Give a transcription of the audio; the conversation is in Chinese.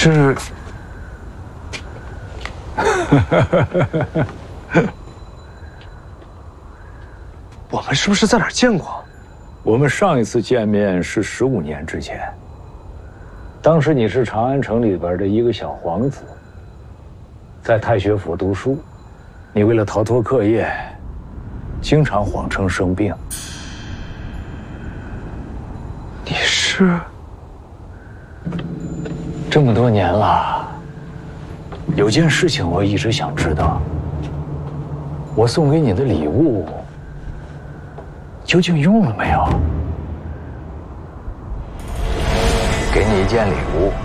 是？我们是不是在哪儿见过？ 我们上一次见面是15年之前。当时你是长安城里边的一个小皇子，在太学府读书。你为了逃脱课业，经常谎称生病。 你是？ 这么多年了，有件事情我一直想知道：我送给你的礼物究竟用了没有？给你一件礼物，